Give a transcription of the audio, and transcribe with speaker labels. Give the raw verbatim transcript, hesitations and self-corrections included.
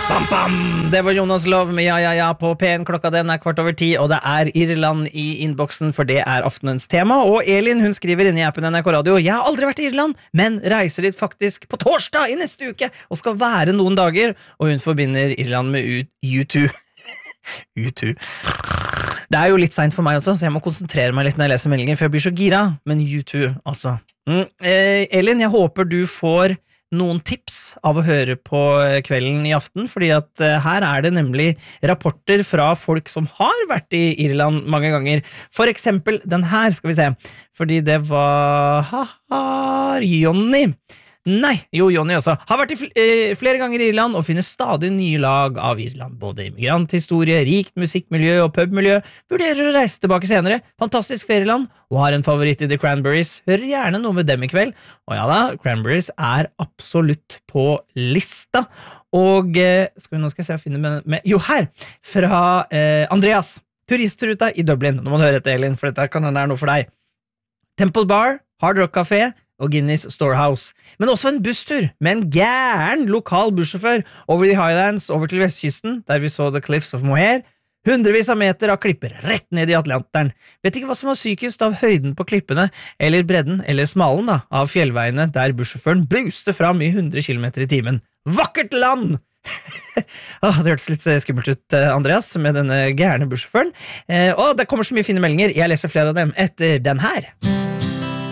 Speaker 1: Bam, bam! Det var Jonas Love med Ja, ja, ja på P en. Klokka den er kvart over ti, og det er Irland i innboksen, for det er aftenens tema. Og Elin, hun skriver inne i appen N R K Radio: Jeg har aldri vært i Irland, men reiser dit faktisk på torsdag i neste uke, og skal være noen dager. Og hun forbinder Irland med U to. U to. Det er jo litt sent for meg også, så jeg må konsentrere meg litt når jeg leser meldinger, for jeg blir så gira. Men U to, altså. Mm. Eh, Elin, jeg håper du får noen tips av å høre på kvelden i aften, fordi at uh, her er det nemlig rapporter fra folk som har vært i Irland mange ganger. For eksempel den her, skal vi se, fordi det var ha-ha, Jonny. Nei, jo, Jonny også. Har vært i fl eh, flere ganger i Irland og finner stadig nye lag av Irland. Både immigranthistorie, rikt musikkmiljø og pubmiljø. Vurderer å reise tilbake senere. Fantastisk ferieland, og har en favoritt i The Cranberries. Hører gjerne noe med dem i kveld. Og ja da, Cranberries er absolutt på lista. Og eh, skal vi nå skal jeg se og finne med, med jo her, fra eh, Andreas. Turistruta i Dublin. Nå må du høre etter, Elin, for dette kan hende er noe for deg. Temple Bar, Hard Rock Café og Guinness Storehouse, men også en busstur med en gæren lokal bussjåfør over de Highlands, over til vestkysten, der vi så The Cliffs of Moher, hundrevis av meter av klipper rett ned i Atlanteren. Vet ikke hva som var sykest av høyden på klippene, eller bredden, eller smalen da, av fjellveiene der bussjåføren buste fram i hundre kilometer i timen. Vakkert land! oh, det hørtes litt skummelt ut, Andreas, med denne gærne bussjåføren. Eh, og det kommer så mye fine meldinger, jeg leser flere av dem etter den her.